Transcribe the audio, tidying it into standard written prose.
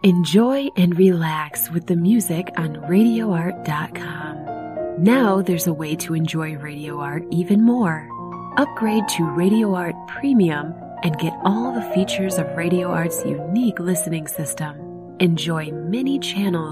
Enjoy and relax with the music on RadioArt.com. Now there's a way to enjoy Radio Art even more. Upgrade to Radio Art Premium and get all the features of Radio Art's unique listening system. Enjoy many channels